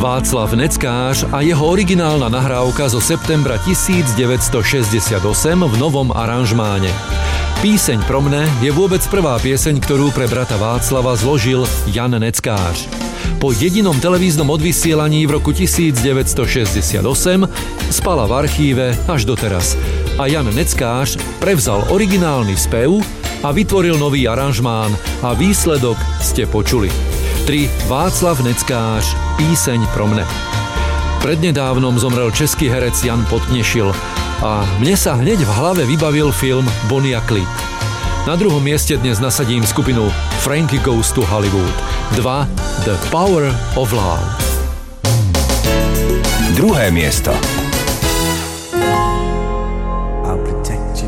Václav Neckář a jeho originálna nahrávka zo septembra 1968 v novom aranžmáne. Píseň pro mne je vôbec prvá pieseň, ktorú pre brata Václava zložil Jan Neckář. Po jedinom televíznom odvysielaní v roku 1968 spala v archíve až doteraz a Jan Neckář prevzal originálny spev a vytvoril nový aranžmán a výsledok ste počuli. 3. Václav Neckář, Píseň pro mne. Prednedávnom zomrel český herec Jan Podknešil a mne sa hneď v hlave vybavil film Bonnie a Clyde. Na druhom mieste dnes nasadím skupinu Frankie Goes to Hollywood. 2. The Power of Love. Druhé miesto.